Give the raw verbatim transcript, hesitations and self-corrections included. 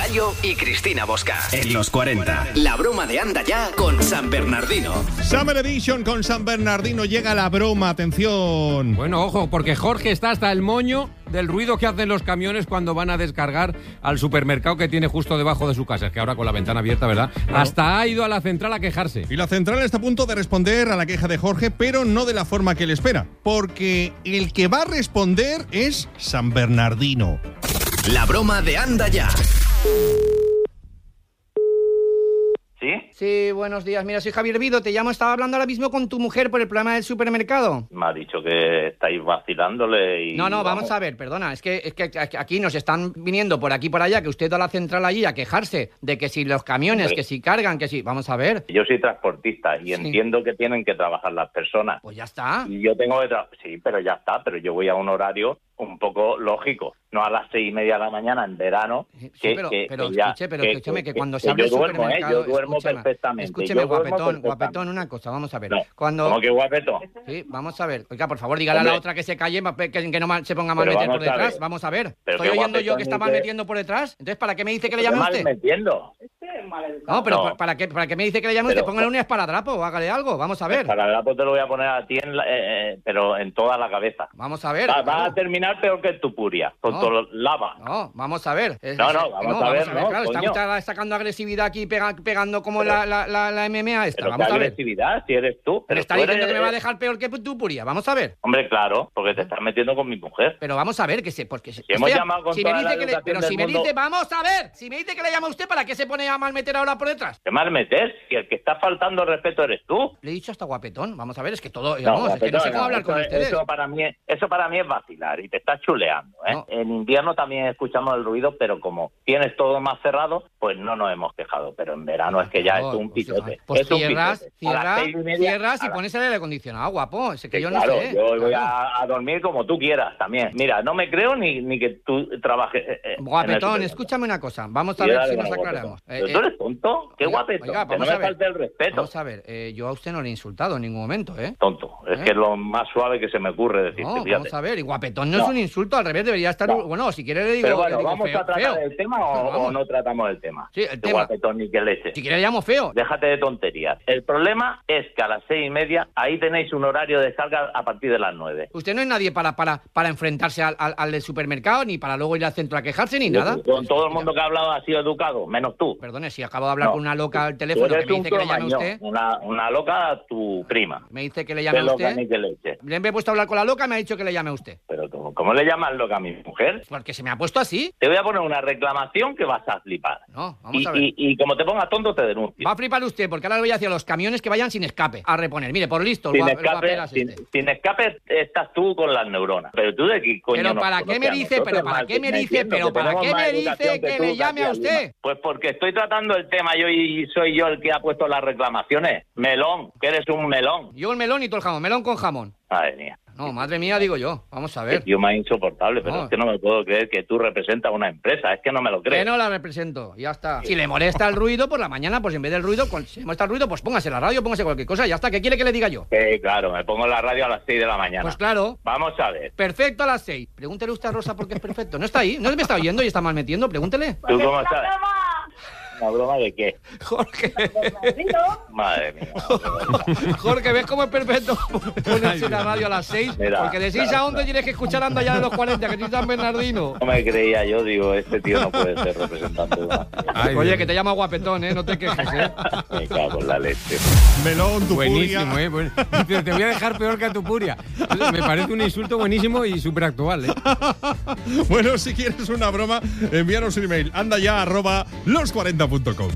Pelayo y Cristina Bosca. En los cuarenta. La broma de Anda Ya con San Bernardino. Summer Edition con San Bernardino. Llega la broma, atención. Bueno, ojo, porque Jorge está hasta el moño del ruido que hacen los camiones cuando van a descargar al supermercado que tiene justo debajo de su casa. Es que ahora con la ventana abierta, ¿verdad? Claro. Hasta ha ido a la central a quejarse. Y la central está a punto de responder a la queja de Jorge, pero no de la forma que él espera. Porque el que va a responder es San Bernardino. La broma de Anda Ya. ¿Sí? Sí, buenos días. Mira, soy Javier Vido. Te llamo, estaba hablando ahora mismo con tu mujer por el problema del supermercado. Me ha dicho que estáis vacilándole y... No, no, vamos, vamos a ver, perdona. Es que, es que aquí nos están viniendo por aquí por allá, que usted va a la central allí a quejarse de que si los camiones, sí. que si cargan, que si... Vamos a ver. Yo soy transportista y sí. entiendo que tienen que trabajar las personas. Pues ya está. Y yo tengo que... Tra- sí, pero ya está. Pero yo voy a un horario un poco lógico. No a las seis y media de la mañana en verano. Sí, que, pero, que, pero que ya, escuche, pero que, escúcheme que, que cuando que se habla de supermercado... ¿eh? Yo duermo escúcheme, perfectamente. Escúcheme, yo guapetón, perfectamente. guapetón, una cosa, vamos a ver. No, cuando... ¿Cómo que guapetón? Sí, vamos a ver. Oiga, por favor, dígale Hombre. a la otra que se calle, que, que no mal, se ponga mal Pero meter por vamos a detrás. ver. Vamos a ver. Pero Estoy qué oyendo yo guapetón que está dice- mal metiendo por detrás. Entonces, ¿para qué me dice que le llame a Mal usted? metiendo. No, pero No. ¿para qué, ¿para qué me dice que le llame a Pero- usted? Póngale un esparadrapo o hágale algo. Vamos a ver. Para el rato te lo voy a poner a ti, en la- eh, eh, pero en toda la cabeza. Vamos a ver. Va, claro. va a terminar peor que tu puria, con No. todo lava. No, vamos a ver. Es- No, es- no, vamos a ver, no, Claro, está coño. usted sacando agresividad aquí, pega- pegando como Pero- la, la, la, la M M A esta. Pero qué Vamos a ver. agresividad, si eres tú. Me Pero está tú diciendo eres- que me va a dejar peor que tu puria. Vamos a ver. Hombre, claro, porque te estás metiendo con mi mujer. Pero vamos a ver que se, porque se, Si hemos estoy a- llamado con si me toda la dice que le, educación pero del si me mundo- dice, vamos a ver, si me dice que le llama a usted, ¿para qué se pone a mal meter ahora por detrás? ¿Qué mal metes? Si el que está faltando el respeto eres tú. Le he dicho hasta guapetón. Vamos a ver, es que todo, No, vamos, es que no sé guapetón, cómo hablar eso, con ustedes. Eso para, mí, eso para mí es vacilar y te estás chuleando, ¿eh? No. En invierno también escuchamos el ruido, pero como tienes todo más cerrado, pues no nos hemos quejado. Pero en verano es que ya Por es un favor, pues, pitote. Pues es un cierras, pitote. A las cierras, seis y media, cierras y a la- pones el aire acondicionado, guapo. Es que Sí, yo claro, no sé. yo voy Claro. a, a dormir como tú quieras también. Mira, no me creo ni, ni que tú trabajes. eh, eh, en el Guapetón, supermercado. escúchame una cosa. Vamos a Sí, ver dale, si nos bueno, aclaramos. guapetón. Eh, ¿Pero tú eh, eres tonto? ¿Qué oiga, guapetón? oiga, que no vamos me a ver. falte el respeto. Vamos a ver, eh, yo a usted no le he insultado en ningún momento, ¿eh? Tonto. Es ¿Eh? que es lo más suave que se me ocurre decirte. No, fíjate. vamos a ver, y guapetón no, No. es un insulto, al revés, debería estar... No. Bueno, si quiere le digo, Pero le bueno, digo ¿vamos feo, a tratar feo. el tema No, o, vamos. o no tratamos el tema? Sí, el Qué tema. guapetón ni qué leche. Si quiere le llamo feo. Déjate de tonterías. El problema es que a las seis y media ahí tenéis un horario de descarga a partir de las nueve. Usted no es nadie para, para, para enfrentarse al, al, al del supermercado, ni para luego ir al centro a quejarse, ni nada. Con todo el mundo que ha hablado ha sido educado, menos tú. Perdone, si acabo de hablar No. con una loca al Tú teléfono eres que me un dice que le llame a cromañón, usted. Una, una loca, tu prima. Me dice que le llame Qué a loca usted. ni qué leche. Le he puesto a hablar con la loca y me ha dicho que le llame a usted. Pero ¿cómo, cómo le llamas loca a mi mujer? Porque se me ha puesto así. Te voy a poner una reclamación que vas a flipar. No, vamos Y, a ver. y, y como te pongas tonto, te denuncio. Va a flipar usted, porque ahora le voy a decir a los camiones que vayan sin escape a reponer. Mire, por listo, el Sin gua- el escape, guaperas sin, este. sin escape estás tú con las neuronas. Pero tú de qué coño Pero nos ¿para qué conoces me a dice? nosotros, Pero ¿para mal qué que me me dice? entiendo, Pero que ¿para tenemos qué más me educación dice que tú, le llame a García usted? Lima. Pues porque estoy tratando el tema yo y soy yo el que ha puesto las reclamaciones. Melón, que eres un melón. Yo el melón y todo el jamón, melón con jamón. Madre mía. No, madre mía, digo yo. Vamos a Qué ver. tío más insoportable, pero No. es que no me puedo creer que tú representas una empresa. Es que no me lo Que creo. no la represento, ya está. Si le molesta el ruido, por la mañana, pues en vez del ruido, con- si le molesta el ruido, pues póngase la radio, póngase cualquier cosa, ya está. ¿Qué quiere que le diga yo? Que claro, me pongo en la radio a las seis de la mañana. Pues claro. Vamos a ver. Perfecto a las seis. Pregúntele usted a Rosa por qué es perfecto. ¿No está ahí? ¿No me está oyendo y está mal metiendo? Pregúntele. ¿Tú cómo estás? ¿Una broma de qué? Jorge. Madre mía. Jorge, ¿ves cómo es perfecto ponerse la radio a las seis? Mira, Porque de seis claro, a once tienes que escuchar Anda Ya de los cuarenta, que soy San Bernardino. No me creía yo, digo, este tío no puede ser representante de una... Ay, Oye, Dios que te llama guapetón, ¿eh? No te quejes, ¿eh? Me cago en la leche. Melón, tu Buenísimo, puria. ¿eh? Buen- Dice, te voy a dejar peor que a tu puria. Me parece un insulto buenísimo y súper actual, ¿eh? Bueno, si quieres una broma, envíanos un email. Anda ya arroba los cuarenta punto com.